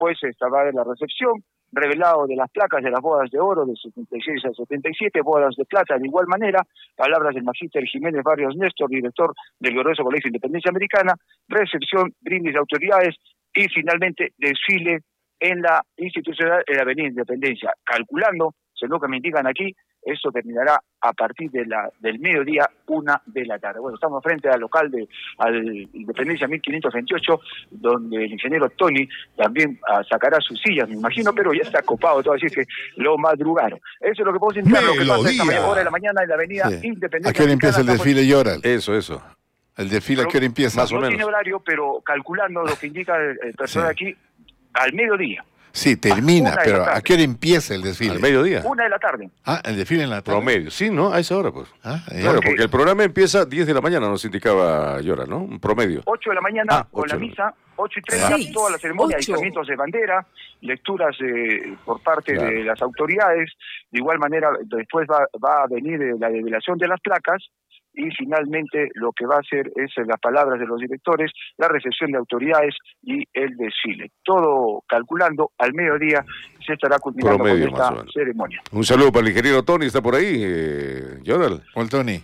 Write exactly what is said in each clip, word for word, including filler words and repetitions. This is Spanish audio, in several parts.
después estaba la recepción, revelado de las placas de las bodas de oro de setenta y seis a setenta y siete, bodas de plata de igual manera, palabras del magíster Jiménez Barrios Néstor, director del glorioso Colegio de Independencia Americana, recepción, brindis de autoridades y finalmente desfile en la institucional en la Avenida Independencia. Calculando, según lo que me indican aquí, esto terminará a partir de la del mediodía, una de la tarde. Bueno, estamos frente al local de al Independencia mil quinientos veintiocho, donde el ingeniero Tony también uh, sacará sus sillas, me imagino, pero ya está copado todo, así que lo madrugaron. Eso es lo que puedo indicar, lo que pasa esta mañana, hora de la mañana en la Avenida sí. Independencia. ¿A qué hora empieza el desfile, Yoral? Eso, eso. ¿El desfile a qué hora empieza? Más o menos. No tiene horario, pero calculando lo que indica el, el personal sí. aquí, al mediodía. Sí, termina, pero ¿a qué hora empieza el desfile? Al mediodía. Una de la tarde. Ah, el desfile en la tarde. Promedio, sí, ¿no? A esa hora, pues. Ah, claro, porque, porque el programa empieza a diez de la mañana, nos indicaba Llora, ¿no? Un promedio. ocho de la mañana ah, con la misa, ocho y treinta, sí, toda la ceremonia, izamientos de bandera, lecturas eh, por parte claro. de las autoridades. De igual manera, después va, va a venir la revelación de las placas. Y finalmente lo que va a hacer es las palabras de los directores, la recepción de autoridades y el desfile. Todo calculando, al mediodía se estará culminando Promedio, con esta ceremonia. Un saludo para el ingeniero Tony, ¿está por ahí? Eh, Yodal. ¿Cuál Tony?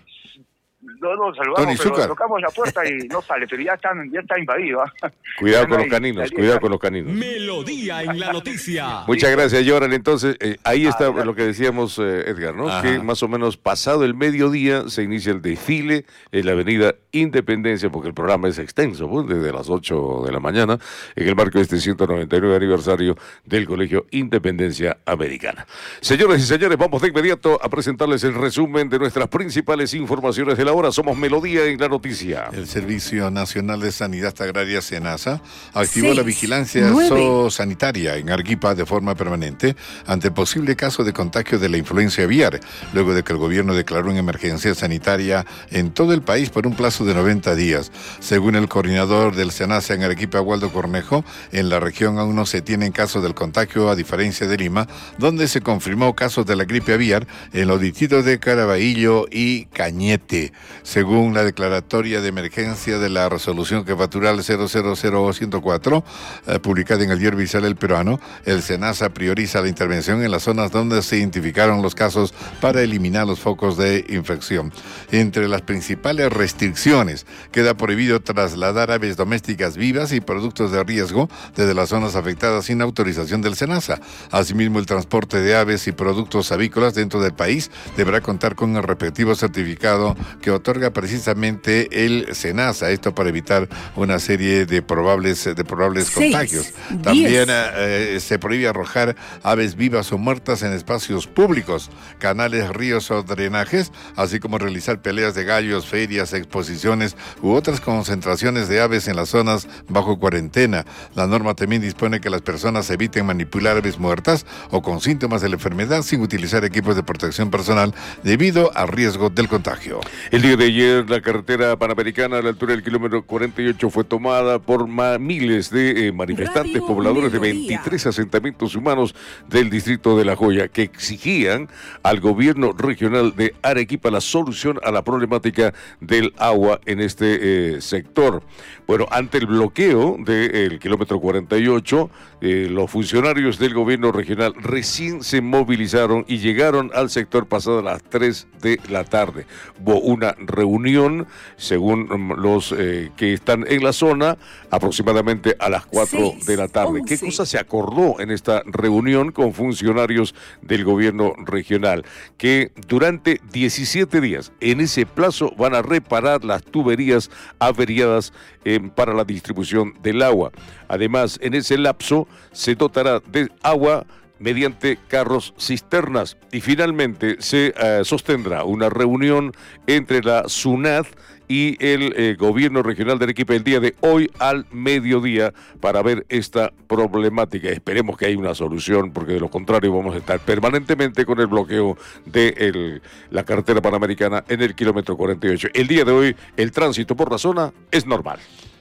No, no, saludamos, pero tocamos la puerta y no sale, pero ya están, ya está invadido. ¿eh? Cuidado con los caninos, cuidado con los caninos. Melodía en la noticia. Muchas gracias, Yoran. Entonces, eh, ahí está ah, lo que decíamos, eh, Edgar, ¿no? Ajá. Que más o menos pasado el mediodía se inicia el desfile en la Avenida Independencia, porque el programa es extenso, pues, desde las ocho de la mañana, en el marco de este ciento noventa y nueve aniversario del Colegio Independencia Americana. Señoras y señores, vamos de inmediato a presentarles el resumen de nuestras principales informaciones de la hora. Somos Melodía en la noticia. El Servicio Nacional de Sanidad Agraria, SENASA, activó Seis, la vigilancia zoosanitaria en Arequipa de forma permanente ante el posible caso de contagio de la influenza aviar, luego de que el gobierno declaró una emergencia sanitaria en todo el país por un plazo de noventa días. Según el coordinador del SENASA en Arequipa, Waldo Cornejo, en la región aún no se tienen casos del contagio, a diferencia de Lima, donde se confirmó casos de la gripe aviar en los distritos de Caraballo y Cañete. Según la declaratoria de emergencia de la resolución jefatural cero cero cero ciento cuatro, eh, publicada en el diario oficial El Peruano, el SENASA prioriza la intervención en las zonas donde se identificaron los casos para eliminar los focos de infección. Entre las principales restricciones, queda prohibido trasladar aves domésticas vivas y productos de riesgo desde las zonas afectadas sin autorización del SENASA. Asimismo, el transporte de aves y productos avícolas dentro del país deberá contar con el respectivo certificado que otorga precisamente el SENASA, esto para evitar una serie de probables de probables Seis, contagios. También eh, se prohíbe arrojar aves vivas o muertas en espacios públicos, canales, ríos o drenajes, así como realizar peleas de gallos, ferias, exposiciones u otras concentraciones de aves en las zonas bajo cuarentena. La norma también dispone que las personas eviten manipular aves muertas o con síntomas de la enfermedad sin utilizar equipos de protección personal debido al riesgo del contagio. El día de ayer, la carretera panamericana a la altura del kilómetro cuarenta y ocho fue tomada por miles de eh, manifestantes Radio pobladores Melodía. de veintitrés asentamientos humanos del distrito de La Joya, que exigían al gobierno regional de Arequipa la solución a la problemática del agua en este eh, sector. Bueno, ante el bloqueo del kilómetro cuarenta y ocho, eh, los funcionarios del gobierno regional recién se movilizaron y llegaron al sector pasado a las tres de la tarde. Hubo una reunión, según los eh, que están en la zona, aproximadamente a las cuatro de la tarde. ¿Qué cosa se acordó en esta reunión con funcionarios del gobierno regional? Que durante diecisiete días, en ese plazo, van a reparar las tuberías averiadas eh, para la distribución del agua. Además, en ese lapso se dotará de agua mediante carros cisternas, y finalmente se uh, sostendrá una reunión entre la SUNAT y el eh, gobierno regional de Arequipa el día de hoy al mediodía para ver esta problemática. Esperemos que haya una solución, porque de lo contrario vamos a estar permanentemente con el bloqueo de el, la carretera panamericana en el kilómetro cuarenta y ocho. El día de hoy el tránsito por la zona es normal.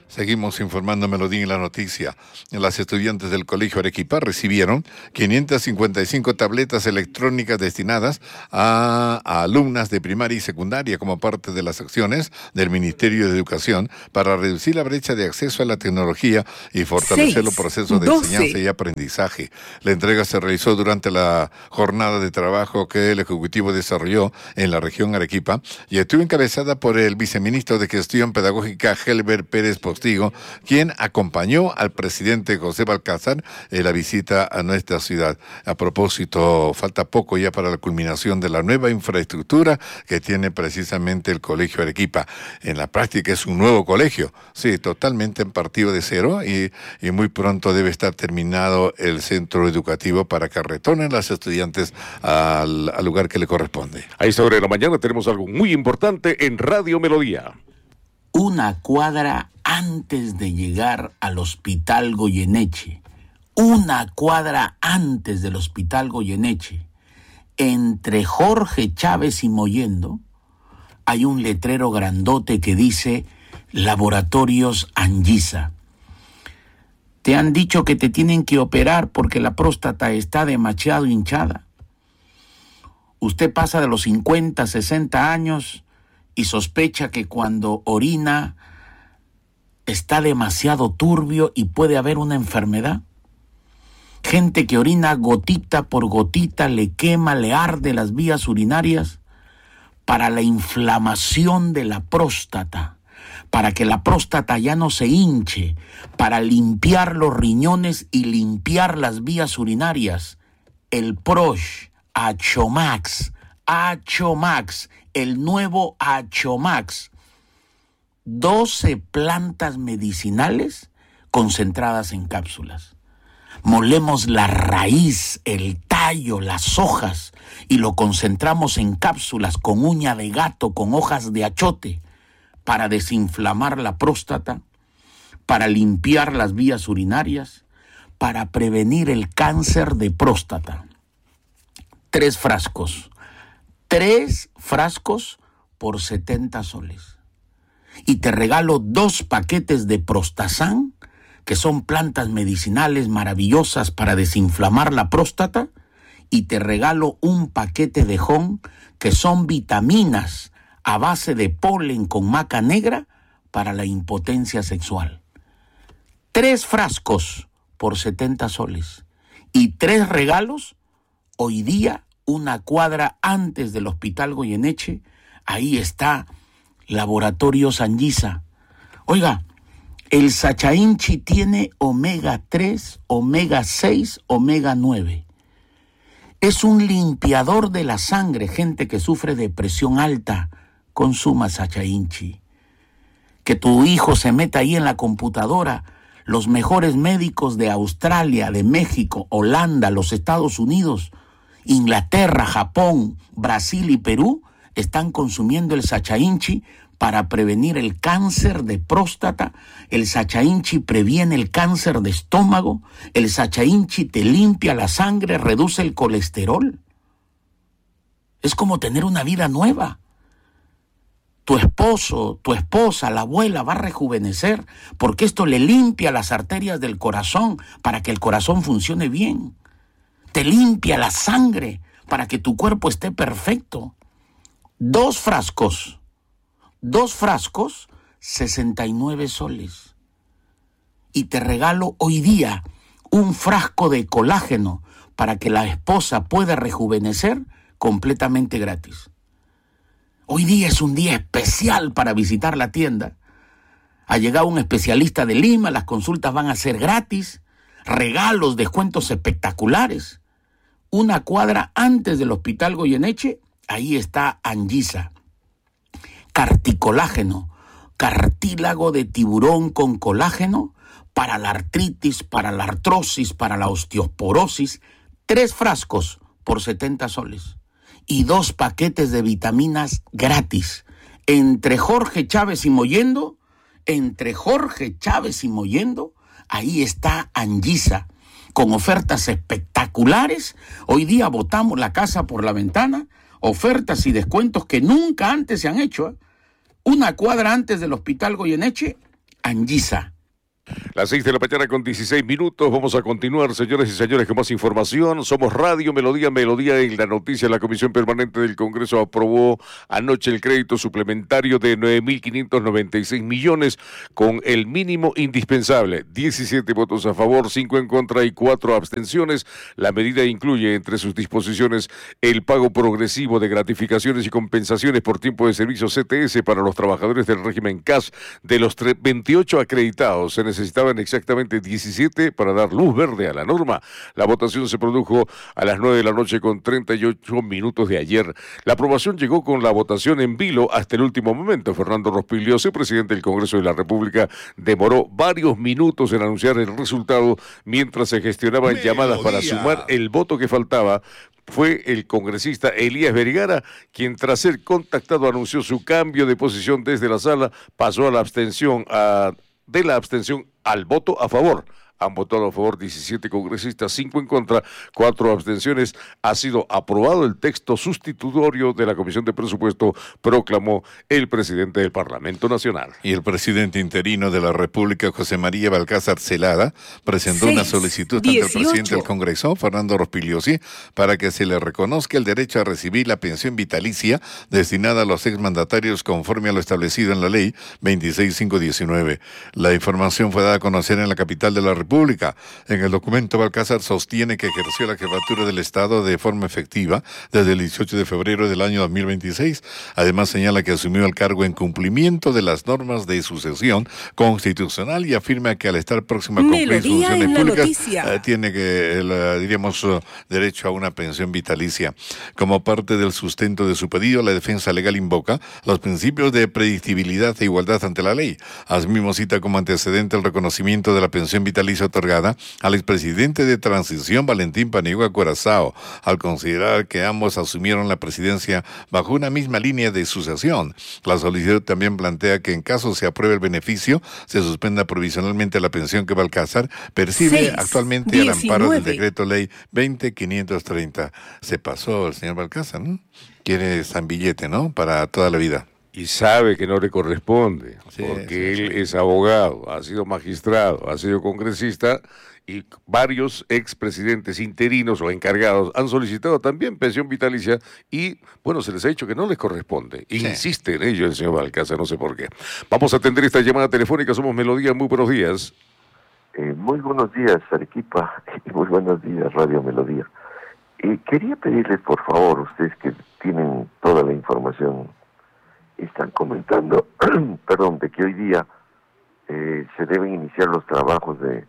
Seguimos informando Melodía en la noticia. Las estudiantes del Colegio Arequipa recibieron quinientas cincuenta y cinco tabletas electrónicas destinadas a, a alumnas de primaria y secundaria como parte de las acciones del Ministerio de Educación para reducir la brecha de acceso a la tecnología y fortalecer Seis, los procesos de doce. Enseñanza y aprendizaje. La entrega se realizó durante la jornada de trabajo que el Ejecutivo desarrolló en la región Arequipa y estuvo encabezada por el viceministro de Gestión Pedagógica, Helber Pérez Postigo, quien acompañó al presidente José Balcázar en la visita a nuestra ciudad. A propósito, falta poco ya para la culminación de la nueva infraestructura que tiene precisamente el Colegio Arequipa. En la práctica es un nuevo colegio, sí, totalmente en partido de cero y, y muy pronto debe estar terminado el centro educativo para que retornen las estudiantes al, al lugar que le corresponde. A esta hora de la mañana tenemos algo muy importante en Radio Melodía. Una cuadra antes de llegar al Hospital Goyeneche, una cuadra antes del Hospital Goyeneche, entre Jorge Chávez y Mollendo, hay un letrero grandote que dice Laboratorios Anguisa. Te han dicho que te tienen que operar porque la próstata está demasiado hinchada. Usted pasa de los cincuenta, sesenta años y sospecha que cuando orina está demasiado turbio y puede haber una enfermedad. Gente que orina gotita por gotita, le quema, le arde las vías urinarias para la inflamación de la próstata, para que la próstata ya no se hinche, para limpiar los riñones y limpiar las vías urinarias. El Prosh, Achomax, Achomax, el nuevo Achomax. doce plantas medicinales concentradas en cápsulas. Molemos la raíz, el tallo, las hojas y lo concentramos en cápsulas con uña de gato, con hojas de achote, para desinflamar la próstata, para limpiar las vías urinarias, para prevenir el cáncer de próstata. Tres frascos, tres frascos por setenta soles. Y te regalo dos paquetes de Prostazán, que son plantas medicinales maravillosas para desinflamar la próstata, y te regalo un paquete de Jon, que son vitaminas a base de polen con maca negra para la impotencia sexual. Tres frascos por setenta soles. Y tres regalos, hoy día, una cuadra antes del Hospital Goyeneche, ahí está Laboratorios Anguisa. Oiga, el Sachainchi tiene omega tres, omega seis, omega nueve. Es un limpiador de la sangre. Gente que sufre de presión alta, consuma Sachainchi. Que tu hijo se meta ahí en la computadora. Los mejores médicos de Australia, de México, Holanda, los Estados Unidos, Inglaterra, Japón, Brasil y Perú están consumiendo el Sachainchi para prevenir el cáncer de próstata. El Sachainchi previene el cáncer de estómago. El Sachainchi te limpia la sangre, reduce el colesterol. Es como tener una vida nueva. Tu esposo, tu esposa, la abuela va a rejuvenecer porque esto le limpia las arterias del corazón para que el corazón funcione bien. Te limpia la sangre para que tu cuerpo esté perfecto. Dos frascos, dos frascos, sesenta y nueve soles. Y te regalo hoy día un frasco de colágeno para que la esposa pueda rejuvenecer completamente gratis. Hoy día es un día especial para visitar la tienda. Ha llegado un especialista de Lima, las consultas van a ser gratis, regalos, descuentos espectaculares. Una cuadra antes del Hospital Goyeneche, ahí está Anguisa. Carticolágeno, cartílago de tiburón con colágeno para la artritis, para la artrosis, para la osteoporosis. Tres frascos por setenta soles. Y dos paquetes de vitaminas gratis. Entre Jorge Chávez y Mollendo, entre Jorge Chávez y Mollendo, ahí está Anguisa, con ofertas espectaculares. Hoy día botamos la casa por la ventana, ofertas y descuentos que nunca antes se han hecho. ¿eh? Una cuadra antes del Hospital Goyeneche, Anguisa. Las seis de la mañana con dieciséis minutos, vamos a continuar, señores y señores, con más información. Somos Radio Melodía, Melodía en la noticia. La Comisión Permanente del Congreso aprobó anoche el crédito suplementario de nueve mil quinientos noventa y seis millones con el mínimo indispensable. diecisiete votos a favor, cinco en contra y cuatro abstenciones. La medida incluye entre sus disposiciones el pago progresivo de gratificaciones y compensaciones por tiempo de servicio C T S para los trabajadores del régimen C A S. De los veintiocho acreditados, se necesitaban exactamente diecisiete para dar luz verde a la norma. La votación se produjo a las nueve de la noche con treinta y ocho minutos de ayer. La aprobación llegó con la votación en vilo hasta el último momento. Fernando Rospigliosi, presidente del Congreso de la República, demoró varios minutos en anunciar el resultado mientras se gestionaban Melodía. llamadas para sumar el voto que faltaba. Fue el congresista Elías Vergara quien, tras ser contactado, anunció su cambio de posición desde la sala, pasó a la abstención a de la abstención al voto a favor. Han votado a favor diecisiete congresistas, cinco en contra, cuatro abstenciones. Ha sido aprobado el texto sustitutorio de la Comisión de Presupuesto, proclamó el presidente del Parlamento Nacional. Y el presidente interino de la República, José María Balcázar Celada, presentó seis, una solicitud ante el presidente del Congreso, Fernando Rospigliosi, para que se le reconozca el derecho a recibir la pensión vitalicia destinada a los exmandatarios conforme a lo establecido en la ley veintiséis mil quinientos diecinueve. La información fue dada a conocer en la capital de la República. República. En el documento, Balcázar sostiene que ejerció la jefatura del Estado de forma efectiva desde el dieciocho de febrero del año dos mil veintiséis. Además, señala que asumió el cargo en cumplimiento de las normas de sucesión constitucional y afirma que al estar próxima a cumplir sus funciones públicas eh, tiene que, eh, diríamos, uh, derecho a una pensión vitalicia. Como parte del sustento de su pedido, la defensa legal invoca los principios de predictibilidad e igualdad ante la ley. Asimismo, cita como antecedente el reconocimiento de la pensión vitalicia otorgada al expresidente de transición Valentín Paniagua Curazao, al considerar que ambos asumieron la presidencia bajo una misma línea de sucesión. La solicitud también plantea que en caso se apruebe el beneficio, se suspenda provisionalmente la pensión que Balcázar percibe seis, actualmente diecinueve. Al amparo del decreto ley veinte mil quinientos treinta. Se pasó el señor Balcázar, ¿no? Quiere San Billete, ¿no? Para toda la vida. Y sabe que no le corresponde, sí, porque sí, él sí. es abogado, ha sido magistrado, ha sido congresista y varios expresidentes interinos o encargados han solicitado también pensión vitalicia y, bueno, se les ha dicho que no les corresponde. Sí. Insiste en ello el señor Balcázar, no sé por qué. Vamos a atender esta llamada telefónica, somos Melodía, muy buenos días. Eh, muy buenos días, Arequipa, y muy buenos días, Radio Melodía. Eh, quería pedirles, por favor, ustedes que tienen toda la información, están comentando, perdón, de que hoy día eh, se deben iniciar los trabajos de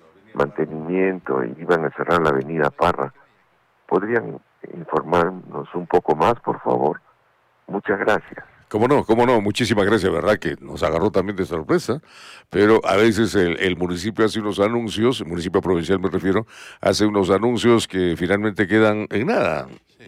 mantenimiento y iban a cerrar la avenida Parra. ¿Podrían informarnos un poco más, por favor? Muchas gracias. Cómo no, cómo no, muchísimas gracias, verdad que nos agarró también de sorpresa, pero a veces el, el municipio hace unos anuncios, el municipio provincial me refiero, hace unos anuncios que finalmente quedan en nada,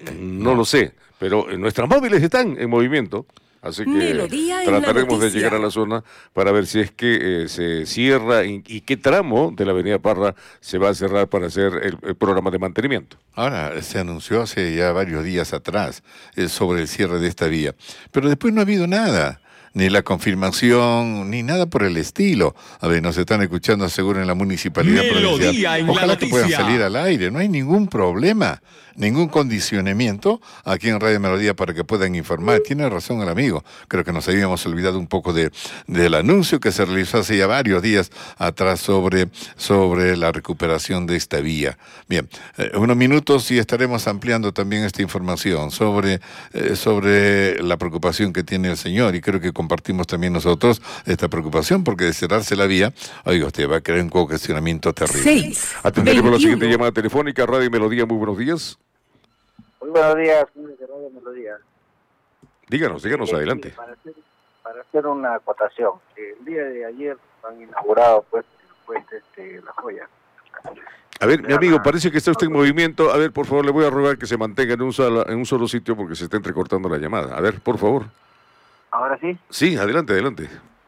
no lo sé, pero nuestras móviles están en movimiento. Así que trataremos de llegar a la zona para ver si es que eh, se cierra y, y qué tramo de la avenida Parra se va a cerrar para hacer el, el programa de mantenimiento. Ahora, se anunció hace ya varios días atrás eh, sobre el cierre de esta vía, pero después no ha habido nada. Ni la confirmación, ni nada por el estilo. A ver, nos están escuchando seguro en la municipalidad provincial. Ojalá que puedan salir al aire, no hay ningún problema, ningún condicionamiento aquí en Radio Melodía para que puedan informar. Tiene razón el amigo, creo que nos habíamos olvidado un poco de del anuncio que se realizó hace ya varios días atrás sobre, sobre la recuperación de esta vía. Bien, eh, unos minutos y estaremos ampliando también esta información sobre, eh, sobre la preocupación que tiene el señor, y creo que compartimos también nosotros esta preocupación, porque de cerrarse la vía, oiga, usted va a crear un congestionamiento terrible. seis, Atenderemos la siguiente llamada telefónica, Radio Melodía, muy buenos días. Muy buenos días, Radio Melodía. Díganos, díganos, eh, adelante. Para hacer, para hacer una acotación, el día de ayer han inaugurado pues el puente de La Joya. A ver, mi amigo, parece que está usted en movimiento. A ver, por favor, le voy a rogar que se mantenga en un, solo, en un solo sitio porque se está entrecortando la llamada. A ver, por favor. ¿Ahora sí? Sí, adelante, adelante.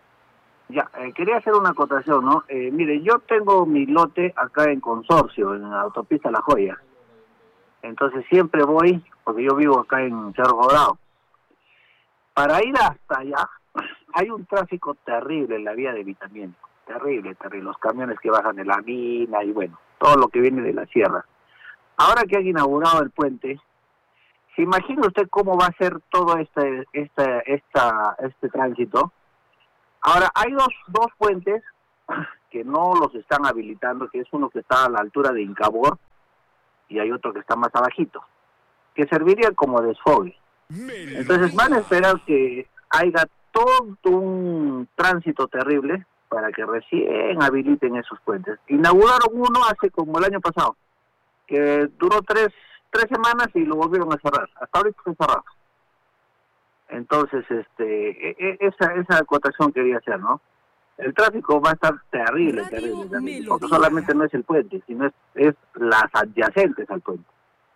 Ya, eh, quería hacer una acotación, ¿no? Eh, mire, yo tengo mi lote acá en Consorcio, en la autopista La Joya. Entonces siempre voy, porque yo vivo acá en Cerro Colorado. Para ir hasta allá, hay un tráfico terrible en la vía de evitamiento, terrible, terrible, los camiones que bajan de la mina y bueno, todo lo que viene de la sierra. Ahora que han inaugurado el puente, ¿se imagina usted cómo va a ser todo este, este, esta, este tránsito? Ahora, hay dos, dos puentes que no los están habilitando, que es uno que está a la altura de Incabor y hay otro que está más abajito, que serviría como desfogue. Entonces van a esperar que haya todo un tránsito terrible para que recién habiliten esos puentes. Inauguraron uno hace como el año pasado, que duró tres, tres semanas y lo volvieron a cerrar. Hasta ahorita está cerrado. Entonces, este, e- esa, esa acotación quería hacer, ¿no? El tráfico va a estar terrible, terrible, terrible, porque solamente no es el puente, sino es, es las adyacentes al puente.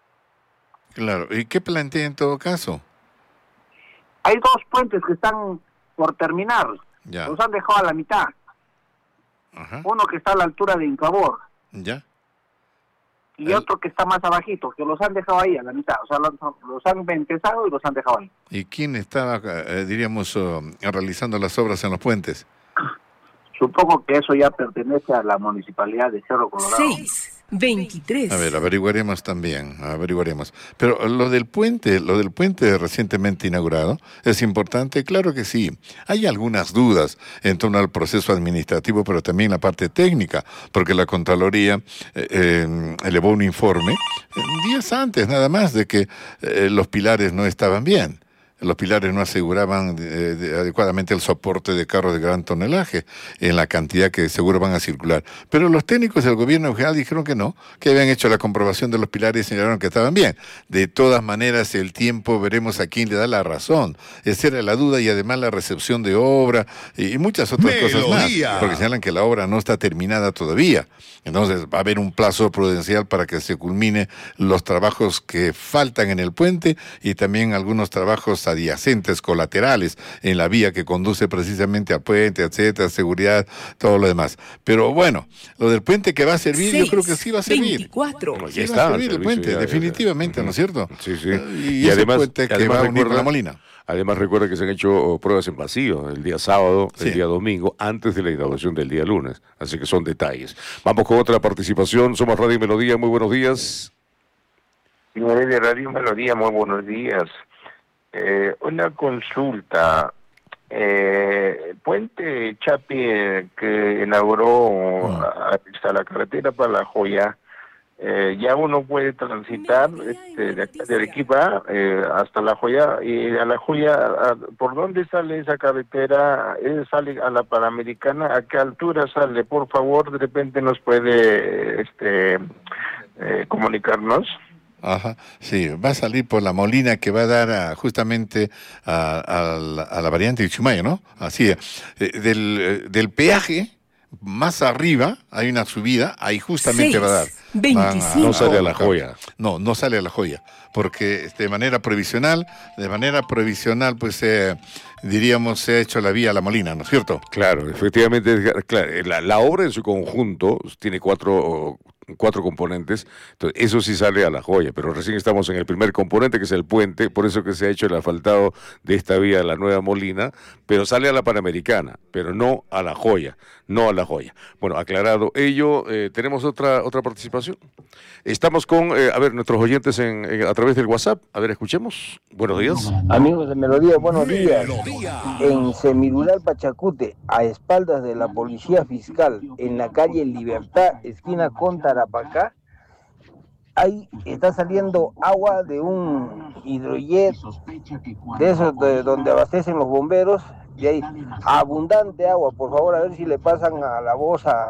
Claro, ¿y qué plantea en todo caso? Hay dos puentes que están por terminar, Ya. los han dejado a la mitad. Ajá. Uno que está a la altura de Incabor Ya. y El- otro que está más abajito, que los han dejado ahí a la mitad, o sea, los, los han empezado y los han dejado ahí. ¿Y quién estaba, eh, diríamos, uh, realizando las obras en los puentes? Supongo que eso ya pertenece a la municipalidad de Cerro Colorado. seis, veintitrés. A ver, averiguaremos también, averiguaremos. Pero lo del puente, lo del puente recientemente inaugurado, ¿es importante? Claro que sí. Hay algunas dudas en torno al proceso administrativo, pero también la parte técnica, porque la Contraloría eh, eh, elevó un informe eh, días antes nada más de que eh, los pilares no estaban bien. Los pilares no aseguraban eh, de- adecuadamente el soporte de carros de gran tonelaje en la cantidad que seguro van a circular. Pero los técnicos del gobierno general dijeron que no, que habían hecho la comprobación de los pilares y señalaron que estaban bien. De todas maneras, el tiempo veremos a quién le da la razón. Esa era la duda y además la recepción de obra y y muchas otras cosas más. Melodía. Porque señalan que la obra no está terminada todavía. Entonces va a haber un plazo prudencial para que se culmine los trabajos que faltan en el puente y también algunos trabajos adyacentes, colaterales, en la vía que conduce precisamente al puente, etcétera, seguridad, todo lo demás. Pero bueno, lo del puente que va a servir, yo creo que sí va a servir. veinticuatro. Bueno, Sí ya va está a el servir el servicio, puente, ya, ya, ya. definitivamente, ¿no es cierto? Sí, sí. Y, Y ese además- puente que además va a unir con recuerda- la Molina. Además, recuerda que se han hecho oh, pruebas en vacío el día sábado, Sí. el día domingo, antes de la inauguración del día lunes. Así que son detalles. Vamos con otra participación. Somos Radio Melodía. Muy buenos días. Señores de Radio Melodía, muy buenos días. Eh, una consulta. Eh, el puente Chapi eh, que inauguró a- hasta la carretera para La Joya, eh, ya uno puede transitar este, de, acá de Arequipa eh, hasta La Joya. Y a La Joya, a- ¿por dónde sale esa carretera? ¿Eh, ¿Sale a la Panamericana? ¿A qué altura sale? Por favor, de repente nos puede este, eh, comunicarnos. Ajá, sí, va a salir por la Molina que va a dar a- justamente a, a la, a la variante de Chumayo, ¿no? Así es. Eh, del, eh, del peaje, más arriba, hay una subida, ahí justamente Seis, va a dar. veinticinco. No sale a La Joya. No, no sale a La Joya, porque de manera provisional, de manera provisional, pues eh, diríamos, se ha hecho la vía a la Molina, ¿no es cierto? Claro, efectivamente, claro, la, la obra en su conjunto tiene cuatro, cuatro componentes, entonces eso sí sale a La Joya, pero recién estamos en el primer componente que es el puente, por eso que se ha hecho el asfaltado de esta vía, la Nueva Molina, pero sale a la Panamericana, pero no a La Joya, no a La Joya. Bueno, aclarado ello, eh, tenemos otra otra participación. Estamos con, eh, a ver, nuestros oyentes en, en- a través del WhatsApp, a ver, escuchemos. Buenos días. Amigos de Melodía, buenos días. Melodía. En Semirural Pachacute, a espaldas de la Policía Fiscal, en la calle Libertad, esquina con Tarapacá, ahí está saliendo agua de un hidrojet, de esos de donde abastecen los bomberos, y hay abundante agua. Por favor, a ver si le pasan a la voz a,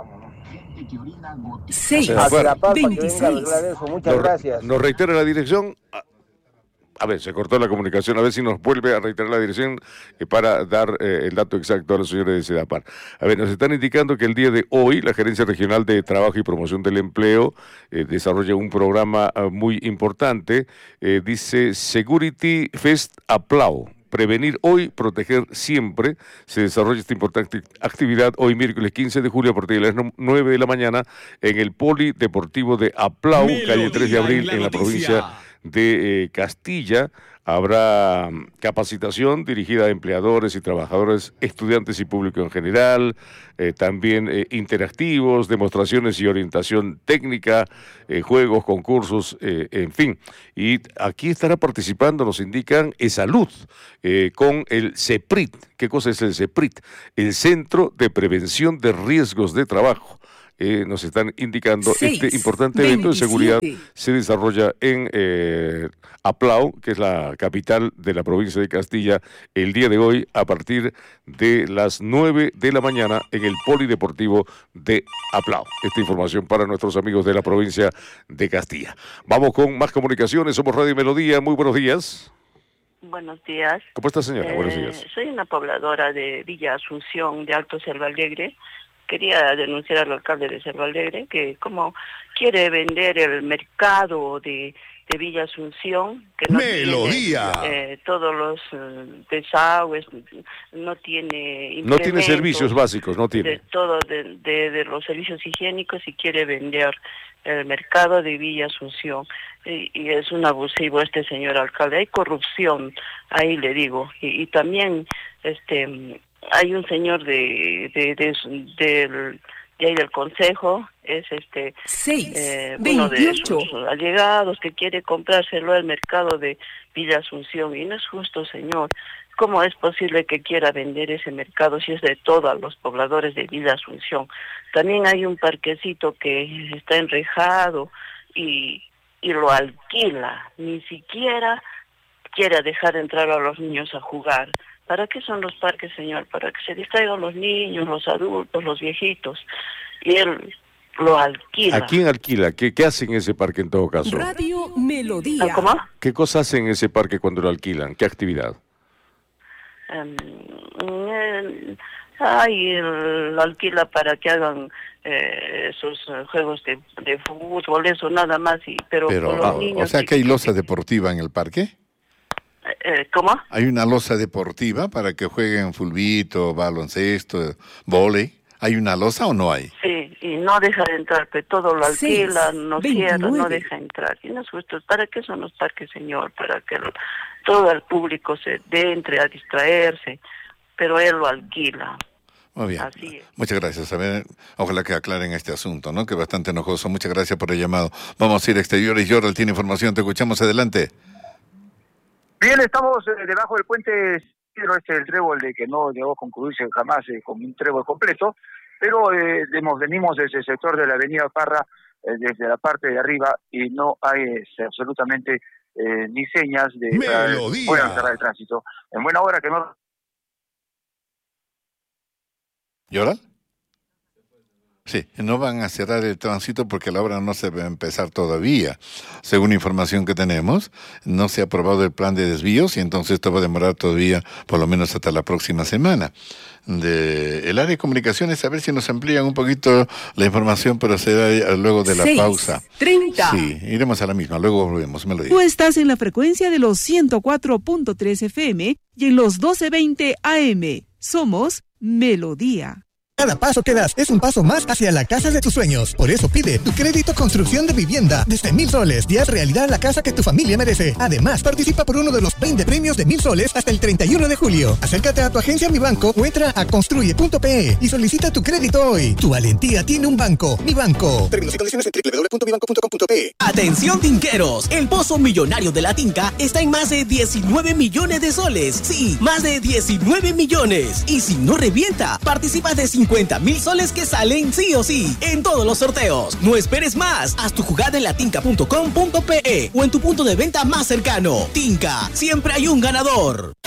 seis, a Serapal para que venga a veintiséis. arreglar eso. Muchas Nos, gracias. nos reitera la dirección. A, a ver, se cortó la comunicación. A ver si nos vuelve a reiterar la dirección eh, para dar eh, el dato exacto a los señores de Sedapar. A ver, nos están indicando que el día de hoy la Gerencia Regional de Trabajo y Promoción del Empleo eh, desarrolla un programa eh, muy importante. Eh, dice Security Fest Aplau. Prevenir hoy, proteger siempre. Se desarrolla esta importante actividad hoy miércoles quince de julio a partir de las nueve de la mañana en el Polideportivo de Aplau, Melodía calle tres de abril, en la en la noticia. provincia de eh, Castilla. Habrá capacitación dirigida a empleadores y trabajadores, estudiantes y público en general, eh, también eh, interactivos, demostraciones y orientación técnica, eh, juegos, concursos, eh, en fin. Y aquí estará participando, nos indican, eSalud, eh, con el CEPRIT. ¿Qué cosa es el CEPRIT? El Centro de Prevención de Riesgos de Trabajo. Eh, nos están indicando seis, este importante evento veintisiete. De seguridad se desarrolla en eh, Aplau, que es la capital de la provincia de Castilla, el día de hoy a partir de las nueve de la mañana en el Polideportivo de Aplau. Esta información para nuestros amigos de la provincia de Castilla. Vamos con más comunicaciones, somos Radio Melodía, muy buenos días. Buenos días. ¿Cómo está, señora? Eh, buenos días. Soy una pobladora de Villa Asunción, de Alto Cerro Alegre. Quería denunciar al alcalde de Cerro Alegre que como quiere vender el mercado de, de Villa Asunción, que no Melodía. tiene eh, todos los eh, desagües, no tiene no tiene servicios básicos, no tiene de todo de, de, de los servicios higiénicos y quiere vender el mercado de Villa Asunción y, y es un abusivo este señor alcalde. Hay corrupción ahí, le digo, y, y también este hay un señor de de, de, de, del, de ahí del consejo, es este Seis, eh, uno de sus allegados que quiere comprárselo al mercado de Villa Asunción y no es justo, señor. ¿Cómo es posible que quiera vender ese mercado si es de todos los pobladores de Villa Asunción? También hay un parquecito que está enrejado y, y lo alquila, ni siquiera quiere dejar entrar a los niños a jugar. ¿Para qué son los parques, señor? Para que se distraigan los niños, los adultos, los viejitos. Y él lo alquila. ¿A quién alquila? ¿Qué, qué hacen en ese parque en todo caso? Radio Melodía. ¿Cómo? ¿Qué cosas hacen en ese parque cuando lo alquilan? ¿Qué actividad? Um, eh, ay, él lo alquila para que hagan eh, sus uh, juegos de, de fútbol, eso nada más. Y, pero pero con los ah, niños, o sea que hay losa deportiva en el parque. Eh, ¿Cómo? Hay una losa deportiva para que jueguen fulbito, baloncesto, vóley. ¿Hay una losa o no hay? Sí, y no deja de entrar, que todo lo alquila, Seis, no veintinueve. cierra, no deja entrar. Y no es justo. ¿Para qué son los parques, señor? Para que lo, todo el público se de, entre a distraerse, pero él lo alquila. Muy bien. Así es. Muchas gracias. A ver, ojalá que aclaren este asunto, ¿no? Que es bastante enojoso. Muchas gracias por el llamado. Vamos a ir a exteriores. Yoral tiene información. Te escuchamos. Adelante. Bien, estamos eh, debajo del puente Pedro, este es el trébol de que no llegó a concluirse jamás eh, con un trébol completo, pero eh, hemos, venimos desde el sector de la avenida Parra, eh, desde la parte de arriba, y no hay eh, absolutamente eh, ni señas de que eh, puedan cerrar el tránsito. En buena hora que no... ¿Yoral? Sí, no van a cerrar el tránsito porque la obra no se va a empezar todavía. Según información que tenemos, no se ha aprobado el plan de desvíos y entonces esto va a demorar todavía por lo menos hasta la próxima semana. De el área de comunicaciones, a ver si nos amplían un poquito la información, pero será luego de la Seis, pausa. treinta. Sí, iremos a la misma, luego volvemos, me lo digo. Tú estás en la frecuencia de los ciento cuatro punto tres F M y en los doce veinte A M. Somos Melodía. Cada paso que das es un paso más hacia la casa de tus sueños. Por eso pide tu crédito construcción de vivienda desde mil soles y haz realidad la casa que tu familia merece. Además, participa por uno de los veinte premios de mil soles hasta el treinta y uno de julio. Acércate a tu agencia Mi Banco o entra a construye punto pe y solicita tu crédito hoy. Tu valentía tiene un banco. Mi Banco. Términos y condiciones en doble u doble u doble u punto mi banco punto com punto pe. Atención tinqueros, el pozo millonario de la Tinca está en más de diecinueve millones de soles. Sí, más de diecinueve millones. Y si no revienta, participas de cincuenta mil soles que salen sí o sí en todos los sorteos. No esperes más. Haz tu jugada en latinca punto com punto pe o en tu punto de venta más cercano. Tinca, siempre hay un ganador.